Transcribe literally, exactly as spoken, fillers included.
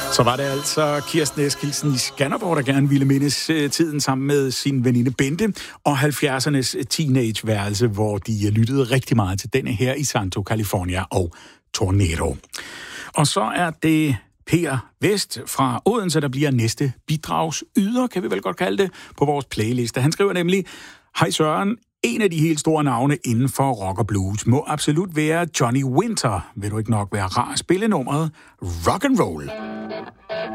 Så var det altså Kirsten Eskildsen i Skanderborg, der gerne ville mindes tiden sammen med sin veninde Bente, og halvfjerdsernes teenageværelse, hvor de lyttede rigtig meget til denne her i Santo, California og Tornado. Og så er det Per Vest fra Odense, der bliver næste bidragsyder, kan vi vel godt kalde det, på vores playliste. Han skriver nemlig: Hej Søren, en af de helt store navne inden for rock og blues må absolut være Johnny Winter. Vil du ikke nok være rar at spille nummeret Rock and Roll?